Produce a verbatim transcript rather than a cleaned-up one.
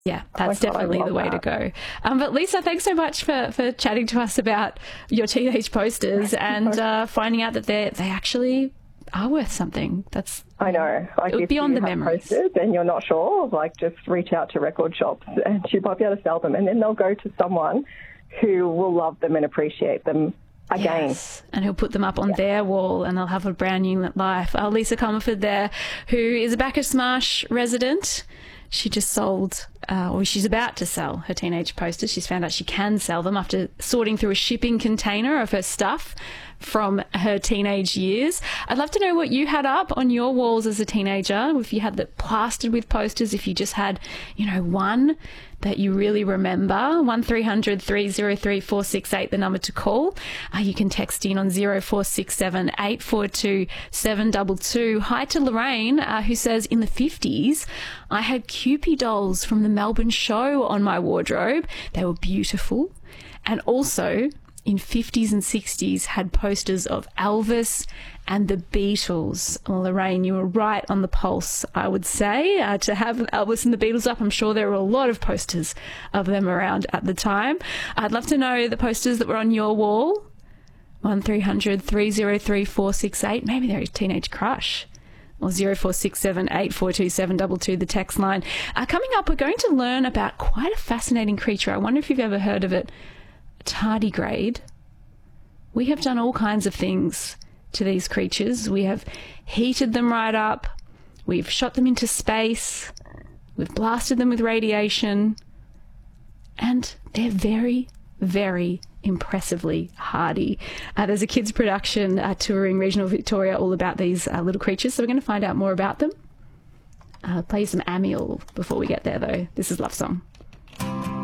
Yeah, that's Oh my God, I definitely love the way that. to go. Um, but Lisa, thanks so much for, for chatting to us about your teenage posters and uh, finding out that they they actually are worth something. That's I know. Like, if beyond you the have memories. posters and you're not sure, like, just reach out to record shops and you might be able to sell them, and then they'll go to someone who will love them and appreciate them again. Yes, and he'll put them up on yeah. their wall and they'll have a brand new life. Uh, Lisa Comerford there, who is a Bacchus Marsh resident. She just sold, uh, or she's about to sell her teenage posters. She's found out she can sell them after sorting through a shipping container of her stuff from her teenage years. I'd love to know what you had up on your walls as a teenager, if you had that plastered with posters, if you just had, you know, one that you really remember. one three hundred three oh three four six eight, the number to call. Uh, you can text in on zero four six seven eight four two seven two two. Hi to Lorraine, uh, who says, in the fifties, I had Cupid dolls from the Melbourne show on my wardrobe. They were beautiful. And also, in fifties and sixties, had posters of Elvis and the Beatles. Well, Lorraine, you were right on the pulse, I would say. Uh, to have Elvis and the Beatles up, I'm sure there were a lot of posters of them around at the time. I'd love to know the posters that were on your wall. one three hundred three oh three four six eight. Maybe they're a teenage crush. Or zero four six seven eight four two seven two two, the text line. Uh, coming up, we're going to learn about quite a fascinating creature. I wonder if you've ever heard of it. Tardigrade. We have done all kinds of things to these creatures. We have heated them right up. We've shot them into space. We've blasted them with radiation. And they're very, very impressively hardy. Uh, there's a kids' production uh, touring regional Victoria all about these uh, little creatures. So we're going to find out more about them. Uh, play some Amiel before we get there, though. This is Love Song.